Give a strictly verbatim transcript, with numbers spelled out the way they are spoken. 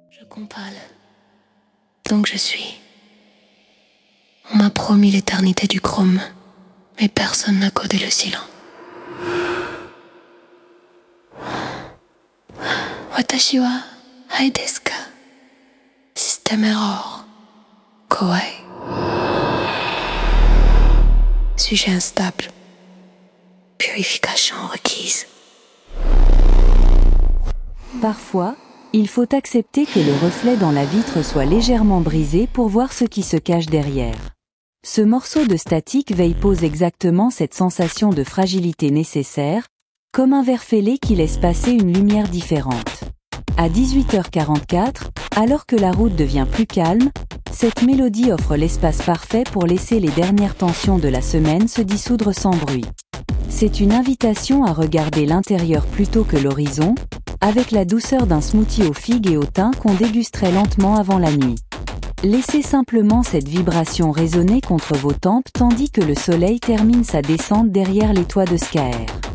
Je compale. Donc je suis. On m'a promis l'éternité du chrome, mais personne n'a codé le silence. Watashi wa hai desu ka? Système error. Kowai. Sujet instable. Purification requise. Parfois, il faut accepter que le reflet dans la vitre soit légèrement brisé pour voir ce qui se cache derrière. Ce morceau de statique veille pose exactement cette sensation de fragilité nécessaire, comme un verre fêlé qui laisse passer une lumière différente. À dix-huit heures quarante-quatre, alors que la route devient plus calme, cette mélodie offre l'espace parfait pour laisser les dernières tensions de la semaine se dissoudre sans bruit. C'est une invitation à regarder l'intérieur plutôt que l'horizon, avec la douceur d'un smoothie aux figues et au thym qu'on dégusterait lentement avant la nuit. Laissez simplement cette vibration résonner contre vos tempes tandis que le soleil termine sa descente derrière les toits de Skaer.